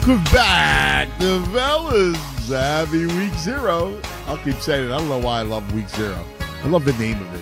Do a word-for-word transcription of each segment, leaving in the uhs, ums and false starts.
Welcome back, the fellas. Happy week zero. I'll keep saying it. I don't know why I love week zero. I love the name of it.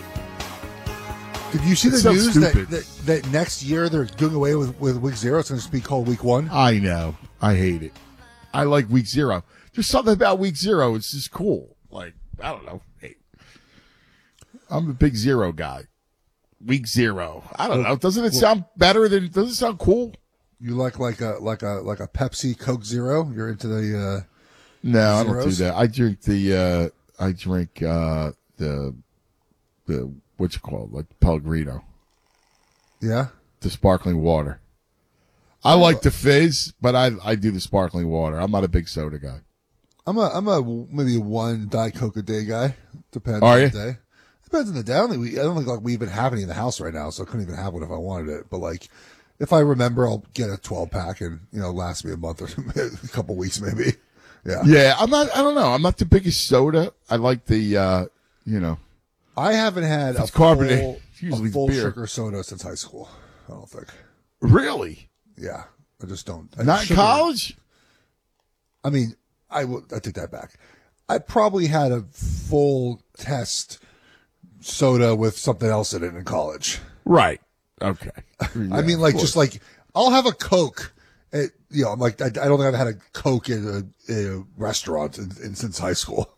Did you see It's the so news that, stupid. that that next year they're doing away with, with week zero? It's going to be called week one. I know. I hate it. I like week zero. There's something about week zero. It's just cool. Like, I don't know. Hey, I'm a big zero guy. Week zero. I don't know. Doesn't it sound better than, doesn't it sound cool? You like like a like a like a Pepsi Coke Zero? You're into the uh, No, I don't do zeros? that. I drink the, uh, I drink, uh, the, the, what's it called? Like Pellegrino. yeah. The sparkling water. I like the fizz, but I, I do the sparkling water. I'm not a big soda guy. I'm a I'm a maybe one Diet Coke a day guy. Depends Are on you? the day. Depends on the day. I don't think we I don't think like we even have any in the house right now, so I couldn't even have one if I wanted it. But like, if I remember, I'll get a twelve pack and you know last me a month or a couple weeks maybe. Yeah. Yeah, I'm not, I don't know. I'm not the biggest soda. I like the, uh, you know, I haven't had It's a carbonated. full, It's usually a full beer. sugar soda since high school. I don't think. really? Yeah, I just don't. I- Not in sugar- college? I mean, I will. I take that back. I probably had a full test soda with something else in it in college. Right. Okay. I mean, like just like I'll have a Coke. At, you know, I'm like I, I don't think I've had a Coke in a, a restaurant in, in, since high school.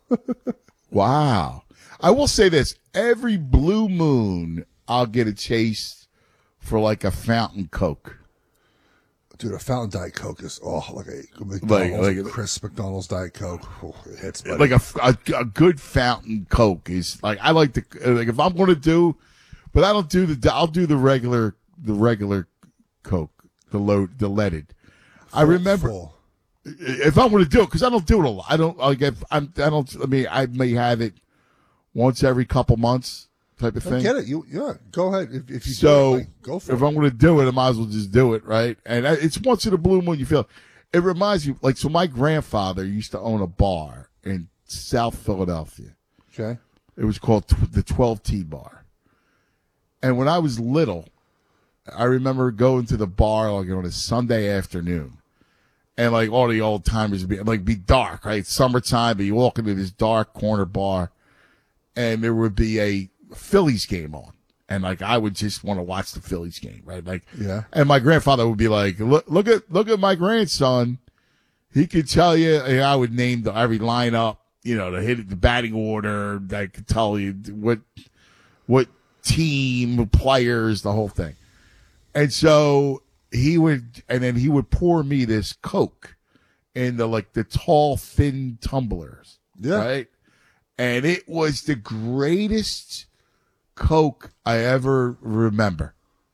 Wow. I will say this. Every blue moon, I'll get a chase for like a fountain Coke. Dude, a fountain Diet Coke is oh like a McDonald's, Like- like- a crisp McDonald's Diet Coke. Oh, it hits, buddy. Like a, a, a good fountain Coke is like, I like the, like if I'm going to do, but I don't do the, I'll do the regular, the regular Coke, the load, the leaded. I remember Full. if I'm going to do it, cause I don't do it a lot. I don't, like if I'm, I don't, I mean, I may have it once every couple months type of I thing. get it. You yeah. Go ahead. If, if you So do it, like, go for if it. I'm going to do it, I might as well just do it, right? And I- it's once in a blue moon you feel. It reminds you, like, so my grandfather used to own a bar in South Philadelphia. Okay. It was called tw- the twelve T Bar. And when I was little, I remember going to the bar like on a Sunday afternoon, and like all the old timers would be like be dark, right? It's summertime, but you walk into this dark corner bar, and there would be a Phillies game on. And like I would just want to watch the Phillies game, right? Like, Yeah. and my grandfather would be like, "Look, look at look at my grandson. He could tell you." And I would name the, every lineup, you know, the hit, the batting order. I could tell you what what team, players, the whole thing. And so he would, and then he would pour me this Coke in the like the tall, thin tumblers, Yeah. right? And it was the greatest Coke I ever remember.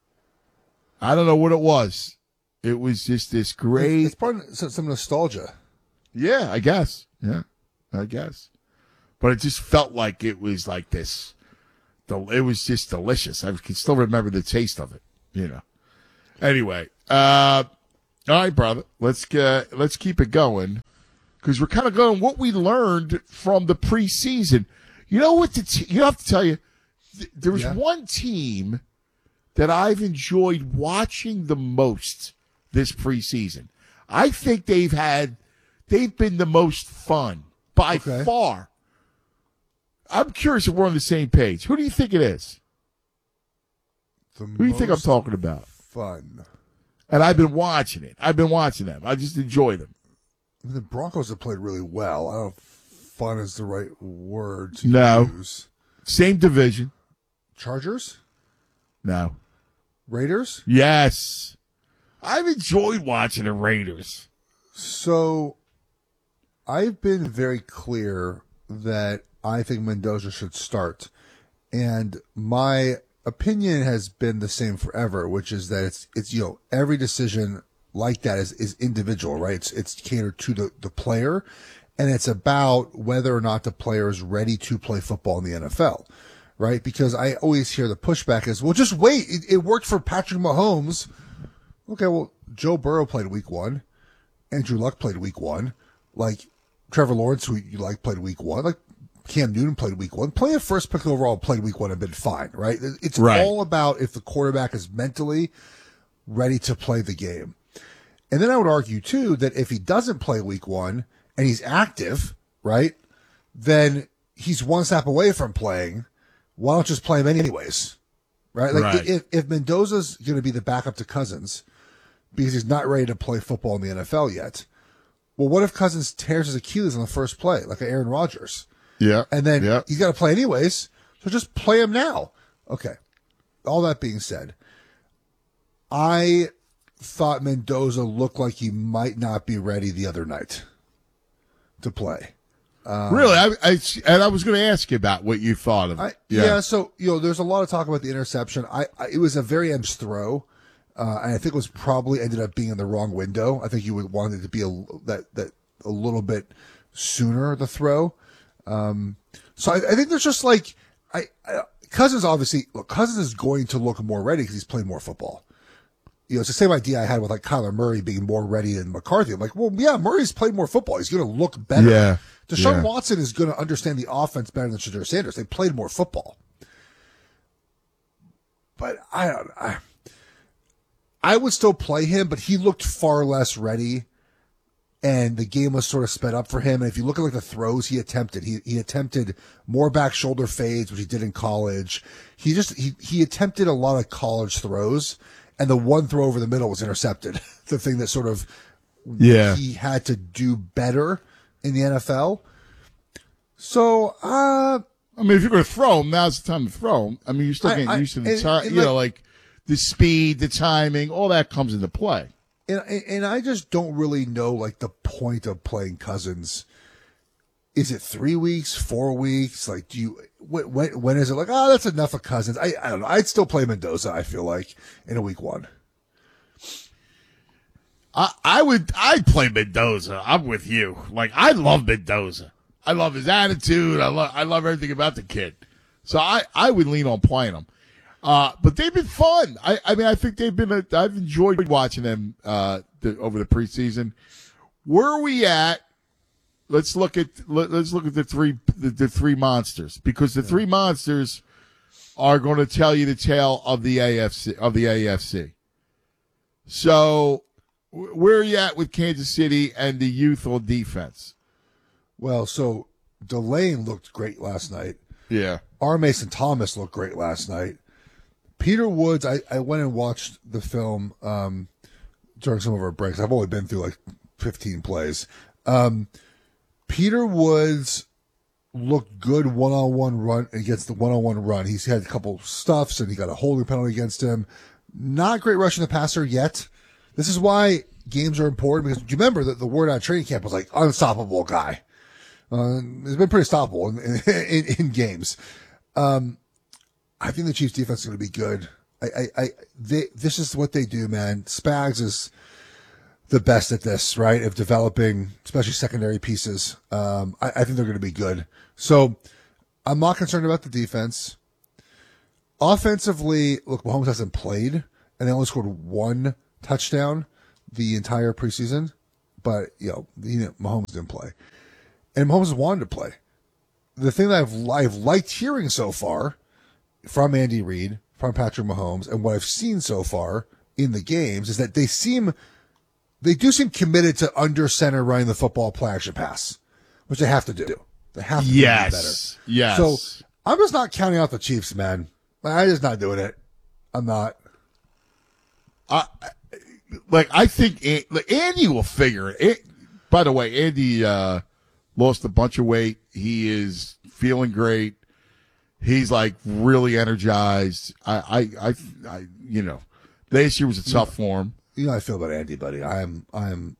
I don't know what it was. It was just this great. It's part of some some nostalgia. Yeah, I guess. Yeah, I guess. But it just felt like it was like this. The it was just delicious. I can still remember the taste of it. You know. Anyway, uh, all right, brother. Let's get let's keep it going because we're kind of going what we learned from the preseason. You know what? The t- you have to tell you. th- There was Yeah. one team that I've enjoyed watching the most this preseason. I think they've had, they've been the most fun by Okay. far. I'm curious if we're on the same page. Who do you think it is? The Who do you think I'm talking about? Fun. And I've been watching it. I've been watching them. I just enjoy them. I mean, the Broncos have played really well. I don't know if fun is the right word to No. use. Same division. Chargers? No. Raiders? Yes. I've enjoyed watching the Raiders. So I've been very clear that I think Mendoza should start. And my opinion has been the same forever, which is that it's, it's, you know, every decision like that is, is individual, right? It's, it's catered to the, the player, and it's about whether or not the player is ready to play football in the N F L, right? Because I always hear the pushback is, well, just wait. It, it worked for Patrick Mahomes. Okay, well, Joe Burrow played week one. Andrew Luck played week one. Like, Trevor Lawrence, who you like, played week one. Like, Cam Newton played week one. Playing first pick overall played week one and been fine, right? It's Right. all about if the quarterback is mentally ready to play the game. And then I would argue too that if he doesn't play week one and he's active, right, then he's one step away from playing. Why don't just play him anyways? Right? Like Right. if, if Mendoza's going to be the backup to Cousins because he's not ready to play football in the N F L yet. Well, what if Cousins tears his Achilles on the first play, like Aaron Rodgers? Yeah. And then yeah. he's got to play anyways. So just play him now. Okay. All that being said, I thought Mendoza looked like he might not be ready the other night to play. Um, really? I, I, and I was going to ask you about what you thought of it. I, yeah. yeah. So, you know, there's a lot of talk about the interception. I, I it was a very M's throw. Uh, and I think it was probably ended up being in the wrong window. I think you would want it to be a, that, that a little bit sooner, the throw. Um, so I, I think there's just like, I, I Cousins obviously, look, Cousins is going to look more ready because he's played more football. You know, it's the same idea I had with like Kyler Murray being more ready than McCarthy. I'm like, well, yeah, Murray's played more football. He's going to look better. Yeah. Deshaun yeah. Watson is going to understand the offense better than Shadur Sanders. They played more football. But I don't I, I would still play him, but he looked far less ready. And the game was sort of sped up for him. And if you look at like the throws he attempted, he he attempted more back shoulder fades, which he did in college. He just he he attempted a lot of college throws, and the one throw over the middle was intercepted. The thing that sort of yeah. he had to do better in the N F L. So uh I mean, if you're going to throw him, now's the time to throw him. I mean, you're still getting I, used to the and- time, and you like- know, like the speed, the timing, all that comes into play. And and I just don't really know like the point of playing Cousins. Is it three weeks, four weeks? Like, do you when when, when is it like? Oh, that's enough of Cousins. I I don't know. I'd still play Mendoza. I feel like in a week one. I, I would, I'd play Mendoza. I'm with you. Like, I love Mendoza. I love his attitude. I love, I love everything about the kid. So I, I would lean on playing him. Uh, but they've been fun. I, I mean, I think they've been, a, I've enjoyed watching them, uh, the, over the preseason. Where are we at? Let's look at, let, let's look at the three, the, the three monsters, because the three monsters are going to tell you the tale of the A F C, of the A F C. So, where are you at with Kansas City and the youthful defense? Well, so Delane looked great last night. Yeah. R. Mason Thomas looked great last night. Peter Woods, I, I went and watched the film um, during some of our breaks. I've only been through like fifteen plays. Um, Peter Woods looked good one-on-one run against the one-on-one run. He's had a couple stuffs and he got a holding penalty against him. Not great rushing the passer yet. This is why games are important, because you remember that the word out of training camp was like unstoppable guy. Uh, it's been pretty stoppable in, in, in games. Um, I think the Chiefs defense is going to be good. I, I, I, they, this is what they do, man. Spags is the best at this, right? Of developing, especially secondary pieces. Um, I, I think they're going to be good. So I'm not concerned about the defense. Offensively, look, Mahomes hasn't played, and they only scored one touchdown the entire preseason, but you know, you know, Mahomes didn't play, and Mahomes wanted to play. The thing that I've I've liked hearing so far from Andy Reid, from Patrick Mahomes, and what I've seen so far in the games is that they seem they do seem committed to under center running the football play action pass, which they have to do. They have to yes. do better. Yes. So I'm just not counting out the Chiefs, man. I'm just not doing it. I'm not. Uh, like, I think An- like Andy will figure it. An- By the way, Andy uh, lost a bunch of weight. He is feeling great. He's like really energized. I, I, I, I you know, last year was a tough for him. You know how I feel about Andy, buddy. I'm, I'm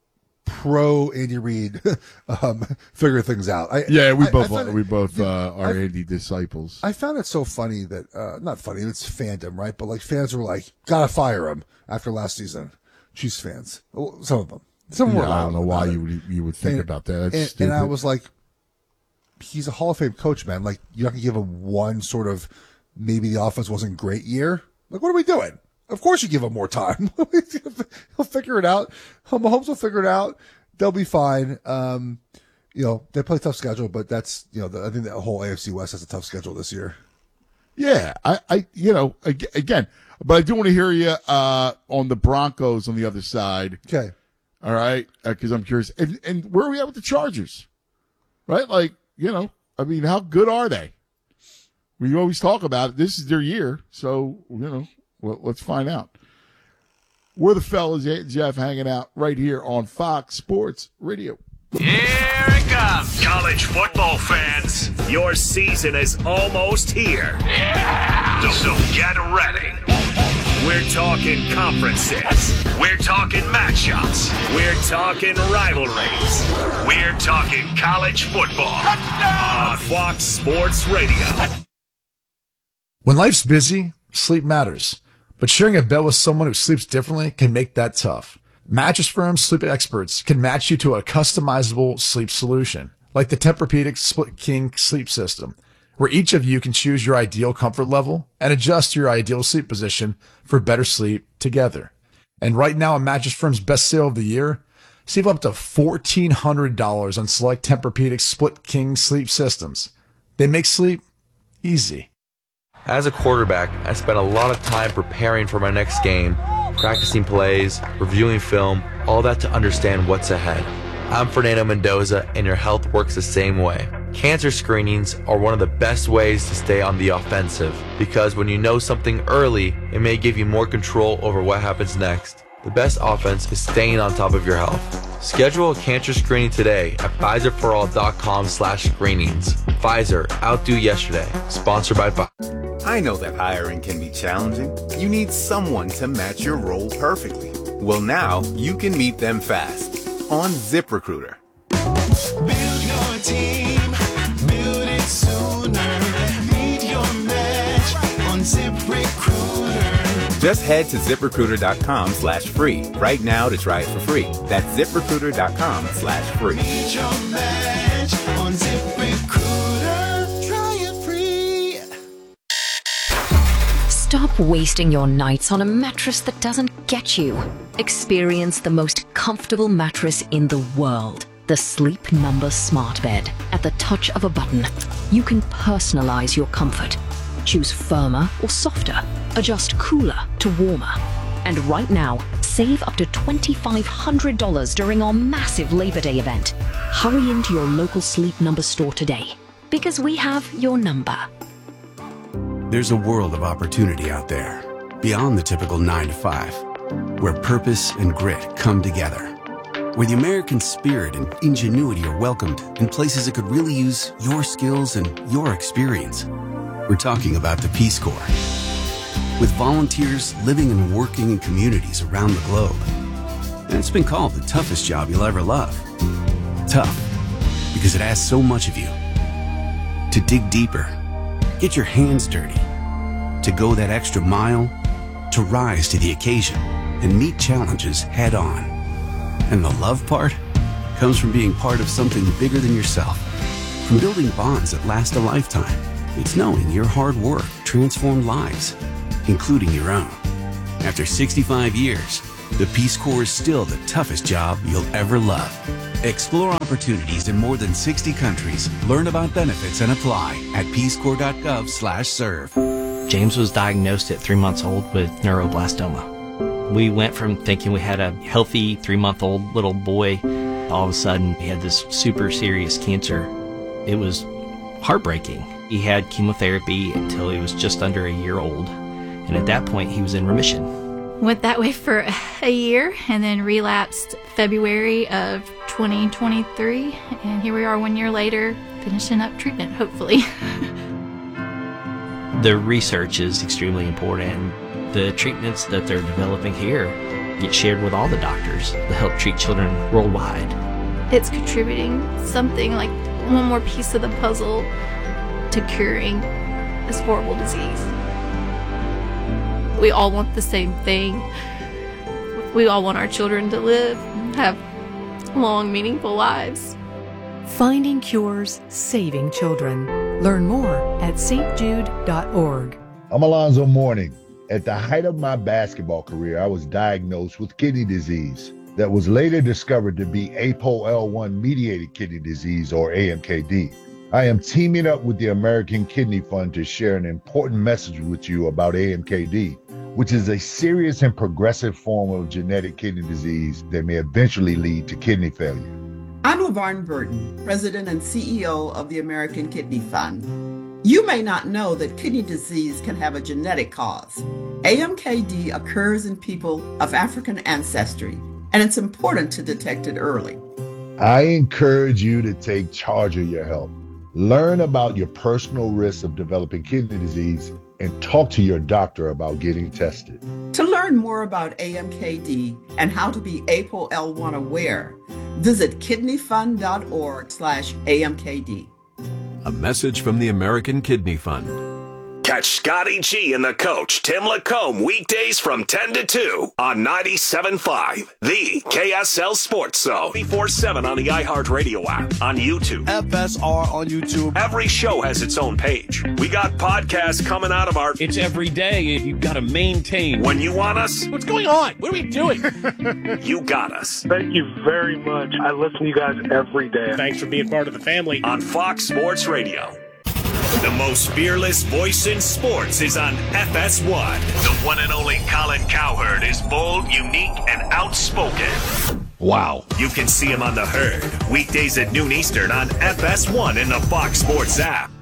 pro Andy Reid, um, figure things out. I, Yeah, we I- both, I found it- we both dude, uh, are I- Andy disciples. I found it so funny that, uh, not funny, it's fandom, right? But like fans were like, gotta fire him after last season. Chiefs fans. Well, some of them. Some of them Yeah, were I don't know why about you it. would you would think And- about that. That's And, stupid. and I was like, he's a Hall of Fame coach, man. Like, you're not gonna give him one sort of, maybe the offense wasn't great year. Like, what are we doing? Of course you give him more time. He'll figure it out. Mahomes will figure it out. They'll be fine. Um, you know, they play a tough schedule, but that's, you know, the, I think the whole A F C West has a tough schedule this year. Yeah, I, I, you know, ag- again, but I do want to hear you uh, on the Broncos on the other side. Okay. All right, because uh, I'm curious. And, and where are we at with the Chargers? Right? Like, you know, I mean, how good are they? We always talk about it. This is their year, so, you know, well, let's find out. We're the fellas, Jeff, hanging out right here on Fox Sports Radio. Here it comes, college football fans. Your season is almost here. Yeah! So get ready. We're talking conferences. We're talking matchups. We're talking rivalries. We're talking college football on Fox Sports Radio. When life's busy, sleep matters. But sharing a bed with someone who sleeps differently can make that tough. Mattress Firm sleep experts can match you to a customizable sleep solution, like the Tempur-Pedic Split King sleep system, where each of you can choose your ideal comfort level and adjust your ideal sleep position for better sleep together. And right now, at Mattress Firm's best sale of the year, save up to fourteen hundred dollars on select Tempur-Pedic Split King sleep systems. They make sleep easy. As a quarterback, I spent a lot of time preparing for my next game, practicing plays, reviewing film, all that to understand what's ahead. I'm Fernando Mendoza, and your health works the same way. Cancer screenings are one of the best ways to stay on the offensive, because when you know something early, it may give you more control over what happens next. The best offense is staying on top of your health. Schedule a cancer screening today at Pfizer for all dot com slash screenings. Pfizer, outdo yesterday. Sponsored by Pfizer. I know that hiring can be challenging. You need someone to match your role perfectly. Well, now you can meet them fast on ZipRecruiter. Build your team, build it sooner. Meet your match on ZipRecruiter. Just head to ZipRecruiter.com slash free right now to try it for free. That's ZipRecruiter.com slash free. Meet your match on ZipRecruiter. Try it free. Stop wasting your nights on a mattress that doesn't get you. Experience the most comfortable mattress in the world. The Sleep Number Smart Bed. At the touch of a button, you can personalize your comfort. Choose firmer or softer. Adjust cooler to warmer. And right now, save up to two thousand five hundred dollars during our massive Labor Day event. Hurry into your local Sleep Number store today, because we have your number. There's a world of opportunity out there, beyond the typical nine to five, where purpose and grit come together, where the American spirit and ingenuity are welcomed in places that could really use your skills and your experience. We're talking about the Peace Corps. With volunteers living and working in communities around the globe. And it's been called the toughest job you'll ever love. Tough, because it asks so much of you. To dig deeper, get your hands dirty, to go that extra mile, to rise to the occasion and meet challenges head on. And the love part comes from being part of something bigger than yourself. From building bonds that last a lifetime. It's knowing your hard work transformed lives, including your own. After sixty-five years, the Peace Corps is still the toughest job you'll ever love. Explore opportunities in more than sixty countries. Learn about benefits and apply at peacecorps.gov slash serve. James was diagnosed at three months old with neuroblastoma. We went from thinking we had a healthy three-month-old little boy. All of a sudden, he had this super serious cancer. It was heartbreaking. He had chemotherapy until he was just under a year old. And at that point, he was in remission. Went that way for a year and then relapsed February of twenty twenty-three. And here we are one year later, finishing up treatment, hopefully. The research is extremely important. The treatments that they're developing here get shared with all the doctors to help treat children worldwide. It's contributing something like one more piece of the puzzle to curing this horrible disease. We all want the same thing. We all want our children to live, have long, meaningful lives. Finding cures, saving children. Learn more at s t jude dot org. I'm Alonzo Mourning. At the height of my basketball career, I was diagnosed with kidney disease that was later discovered to be A P O L one mediated kidney disease, or A M K D. I am teaming up with the American Kidney Fund to share an important message with you about A M K D, which is a serious and progressive form of genetic kidney disease that may eventually lead to kidney failure. I'm LaVarn Burton, President and C E O of the American Kidney Fund. You may not know that kidney disease can have a genetic cause. A M K D occurs in people of African ancestry, and it's important to detect it early. I encourage you to take charge of your health. Learn about your personal risks of developing kidney disease and talk to your doctor about getting tested. To learn more about A M K D and how to be A P O L one aware, visit kidneyfund.org slash AMKD. A message from the American Kidney Fund. Catch Scotty G and the coach, Tim Lacombe, weekdays from ten to two on ninety-seven point five, the K S L Sports Zone. twenty-four seven on the iHeartRadio app, on YouTube. F S R on YouTube. Every show has its own page. We got podcasts coming out of our... It's every day. You've got to maintain. When you want us... What's going on? What are we doing? You got us. Thank you very much. I listen to you guys every day. Thanks for being part of the family. On Fox Sports Radio. The most fearless voice in sports is on F S one. The one and only Colin Cowherd is bold, unique, and outspoken. Wow. You can see him on The Herd, weekdays at noon Eastern on F S one in the Fox Sports app.